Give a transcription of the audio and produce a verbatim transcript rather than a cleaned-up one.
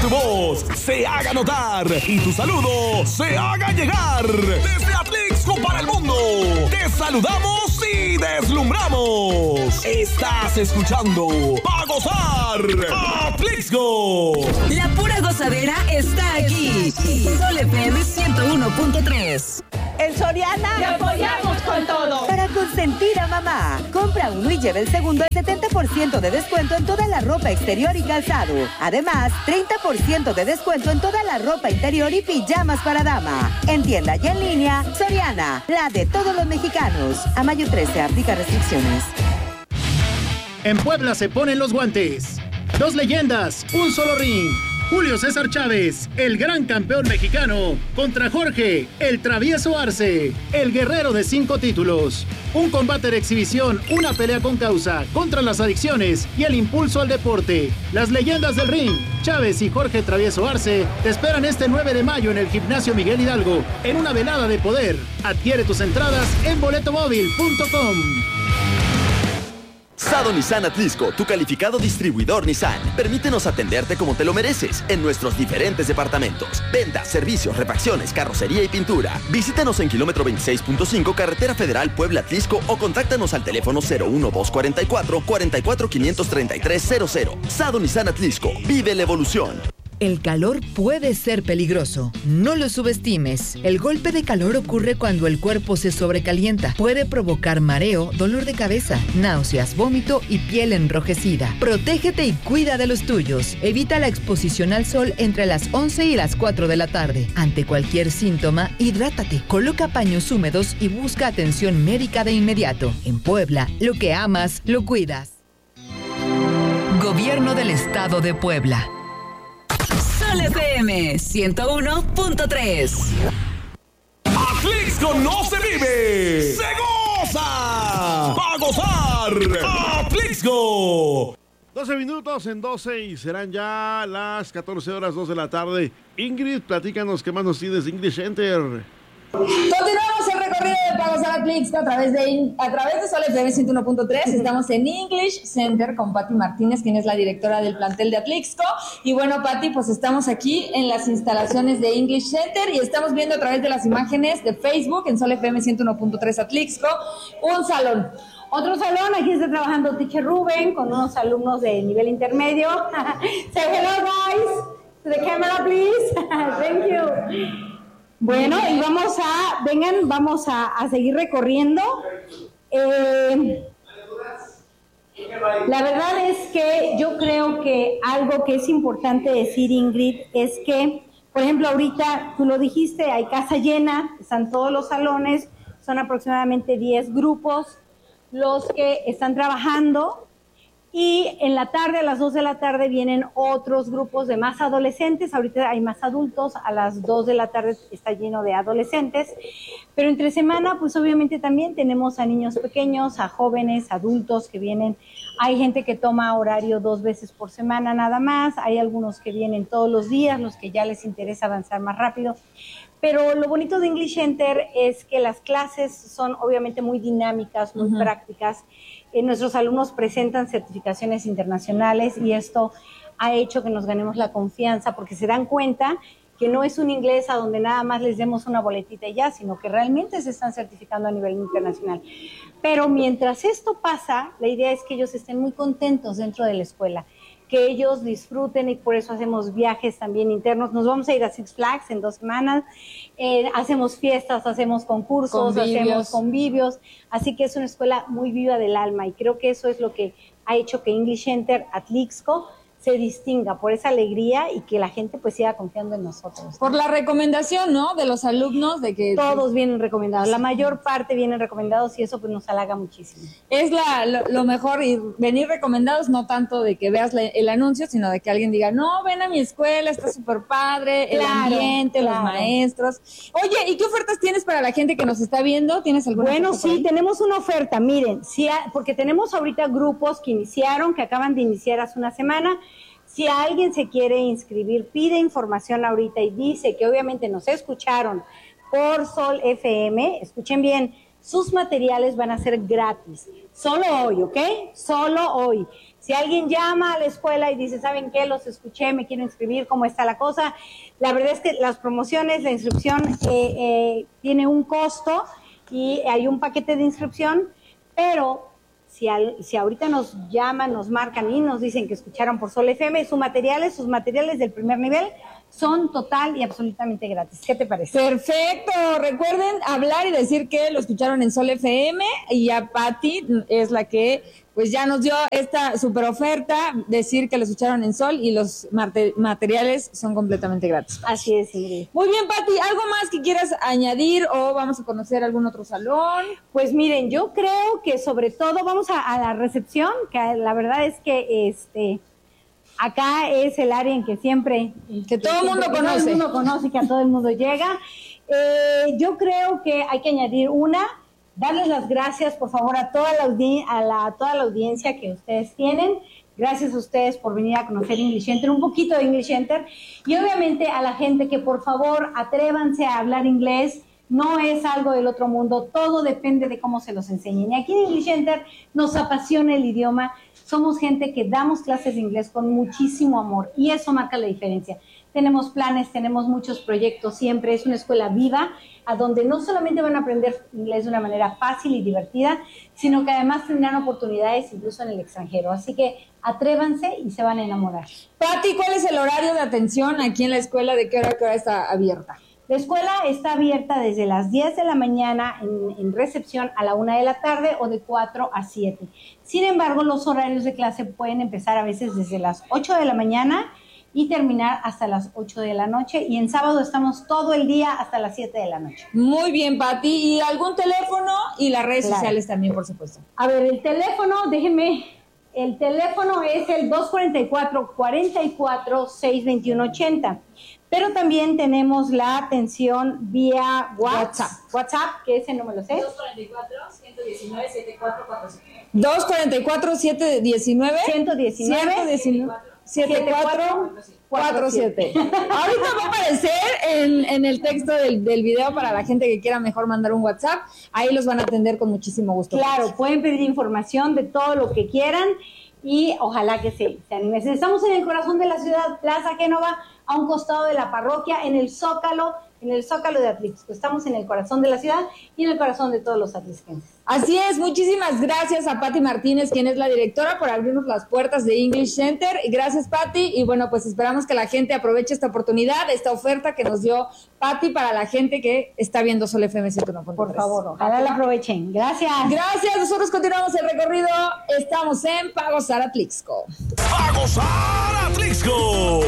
tu voz se haga notar y tu saludo se haga llegar. Desde Atlixco para el mundo, te saludamos y deslumbramos. Estás escuchando Pa' Gozar Atlixco. La pura gozadera está aquí. Sol F M ciento uno punto tres. En Soriana ¡te apoyamos con todo! Para consentir a mamá, compra uno y lleva el segundo al setenta por ciento de descuento en toda la ropa exterior y calzado. Además, treinta por ciento de descuento en toda la ropa interior y pijamas para dama. En tienda y en línea, Soriana, la de todos los mexicanos. A mayo trece, aplica restricciones. En Puebla se ponen los guantes. Dos leyendas, un solo ring. Julio César Chávez, el gran campeón mexicano, contra Jorge, el travieso Arce, el guerrero de cinco títulos. Un combate de exhibición, una pelea con causa, contra las adicciones y el impulso al deporte. Las leyendas del ring, Chávez y Jorge Travieso Arce, te esperan este nueve de mayo en el Gimnasio Miguel Hidalgo, en una velada de poder. Adquiere tus entradas en boleto móvil punto com. Sado Nissan Atlixco, tu calificado distribuidor Nissan. Permítenos atenderte como te lo mereces en nuestros diferentes departamentos. Ventas, servicios, refacciones, carrocería y pintura. Visítanos en kilómetro veintiséis punto cinco, Carretera Federal Puebla-Atlixco o contáctanos al teléfono cero uno dos cuatro cuatro, cuatro cuatro cinco tres tres cero cero. Sado Nissan Atlixco, vive la evolución. El calor puede ser peligroso. No lo subestimes. El golpe de calor ocurre cuando el cuerpo se sobrecalienta. Puede provocar mareo, dolor de cabeza, náuseas, vómito y piel enrojecida. Protégete y cuida de los tuyos. Evita la exposición al sol entre las once y las cuatro de la tarde. Ante cualquier síntoma, hidrátate. Coloca paños húmedos y busca atención médica de inmediato. En Puebla, lo que amas, lo cuidas. Gobierno del Estado de Puebla. Sol F M ciento uno punto tres. Atlixco no se vive, se goza. Pa' Gozar Atlixco. doce minutos en doce y serán ya las catorce horas, dos de la tarde. Ingrid, platícanos qué más nos tienes de English Center. Continuamos el recorrido de Pa' Gozar Atlixco a través de a través de Sol F M ciento uno punto tres. Estamos en English Center con Pati Martínez, quien es la directora del plantel de Atlixco. Y bueno, Pati, pues estamos aquí en las instalaciones de English Center y estamos viendo a través de las imágenes de Facebook en Sol F M ciento uno punto tres Atlixco un salón. Otro salón, aquí está trabajando Teacher Rubén con unos alumnos de nivel intermedio. Say hello, guys. To the camera, please. Thank you. Bueno, y vamos a, vengan, vamos a, a seguir recorriendo. Eh, la verdad es que yo creo que algo que es importante decir, Ingrid, es que, por ejemplo, ahorita tú lo dijiste, hay casa llena, están todos los salones, son aproximadamente diez grupos los que están trabajando. Y en la tarde, a las dos de la tarde, vienen otros grupos de más adolescentes. Ahorita hay más adultos, a las dos de la tarde está lleno de adolescentes. Pero entre semana, pues obviamente también tenemos a niños pequeños, a jóvenes, adultos que vienen. Hay gente que toma horario dos veces por semana nada más. Hay algunos que vienen todos los días, los que ya les interesa avanzar más rápido. Pero lo bonito de English Center es que las clases son obviamente muy dinámicas, muy uh-huh. prácticas. Eh, nuestros alumnos presentan certificaciones internacionales y esto ha hecho que nos ganemos la confianza porque se dan cuenta que no es un inglés a donde nada más les demos una boletita y ya, sino que realmente se están certificando a nivel internacional. Pero mientras esto pasa, la idea es que ellos estén muy contentos dentro de la escuela, que ellos disfruten y por eso hacemos viajes también internos. Nos vamos a ir a Six Flags en dos semanas, eh, hacemos fiestas, hacemos concursos, convivios. hacemos convivios, así que es una escuela muy viva del alma y creo que eso es lo que ha hecho que English Center Atlixco se distinga por esa alegría y que la gente pues siga confiando en nosotros. Por la recomendación, ¿no? De los alumnos, de que... Todos vienen recomendados, la mayor parte vienen recomendados y eso pues nos halaga muchísimo. Es la, lo, lo mejor, y venir recomendados no tanto de que veas la, el anuncio, sino de que alguien diga, no, ven a mi escuela, está súper padre, el claro, ambiente, claro. los maestros. Oye, ¿y qué ofertas tienes para la gente que nos está viendo? ¿Tienes alguna? Bueno, sí, tenemos una oferta, miren, sí, porque tenemos ahorita grupos que iniciaron, que acaban de iniciar hace una semana. Si alguien se quiere inscribir, pide información ahorita y dice que obviamente nos escucharon por Sol F M, escuchen bien, sus materiales van a ser gratis, solo hoy, ¿ok? Solo hoy. Si alguien llama a la escuela y dice, ¿saben qué? Los escuché, me quiero inscribir, ¿cómo está la cosa? La verdad es que las promociones, la inscripción eh, eh, tiene un costo y hay un paquete de inscripción, pero si, al, si ahorita nos llaman, nos marcan y nos dicen que escucharon por Sol F M, sus materiales, sus materiales del primer nivel son total y absolutamente gratis. ¿Qué te parece? Perfecto. Recuerden hablar y decir que lo escucharon en Sol F M y ya Pati es la que pues ya nos dio esta super oferta, decir que lo escucharon en Sol y los mate- materiales son completamente gratis. Así es, Ingrid. Muy bien, Pati, ¿algo más que quieras añadir o vamos a conocer algún otro salón? Pues miren, yo creo que sobre todo vamos a, a la recepción, que la verdad es que este acá es el área en que siempre... Que todo el mundo conoce. Todo el mundo conoce, que a todo el mundo llega. Eh, yo creo que hay que añadir una... Darles las gracias, por favor, a toda la, audi- a la, a toda la audiencia que ustedes tienen. Gracias a ustedes por venir a conocer English Enter, un poquito de English Enter. Y obviamente a la gente que, por favor, atrévanse a hablar inglés. No es algo del otro mundo. Todo depende de cómo se los enseñen. Y aquí en English Enter nos apasiona el idioma. Somos gente que damos clases de inglés con muchísimo amor. Y eso marca la diferencia. Tenemos planes, tenemos muchos proyectos siempre. Es una escuela viva, a donde no solamente van a aprender inglés de una manera fácil y divertida, sino que además tendrán oportunidades incluso en el extranjero. Así que atrévanse y se van a enamorar. Pati, ¿cuál es el horario de atención aquí en la escuela? ¿De qué hora a qué hora está abierta? La escuela está abierta desde las diez de la mañana en, en recepción a la una de la tarde o de cuatro a siete. Sin embargo, los horarios de clase pueden empezar a veces desde las ocho de la mañana y terminar hasta las ocho de la noche. Y en sábado estamos todo el día hasta las siete de la noche. Muy bien, Pati. ¿Y algún teléfono? Y las redes Claro. sociales también, por supuesto. A ver, el teléfono, déjenme, el teléfono es el dos cuatro cuatro, cuatro cuatro, seis dos uno ocho cero. Pero también tenemos la atención vía WhatsApp. WhatsApp, que ese no me lo sé. dos cuatro cuatro, uno uno nueve, siete cuatro cuatro siete. dos cuatro cuatro, siete uno nueve, ciento diecinueve, siete cuatro cuatro siete. Ahorita va a aparecer en, en el texto del, del video para la gente que quiera mejor mandar un WhatsApp. Ahí los van a atender con muchísimo gusto. Claro, pueden pedir información de todo lo que quieran y ojalá que se, se animen. Estamos en el corazón de la ciudad, Plaza Génova, a un costado de la parroquia, en el Zócalo, en el Zócalo de Atlixco. Estamos en el corazón de la ciudad y en el corazón de todos los atlixquenses. Así es, muchísimas gracias a Pati Martínez, quien es la directora, por abrirnos las puertas de English Center. Y gracias, Pati. Y bueno, pues esperamos que la gente aproveche esta oportunidad, esta oferta que nos dio Pati para la gente que está viendo Sol F M ciento uno punto tres. Por favor, ojalá la aprovechen. Gracias. Gracias, nosotros continuamos el recorrido. Estamos en Pa' Gozar Atlixco. ¡A gozar Atlixco!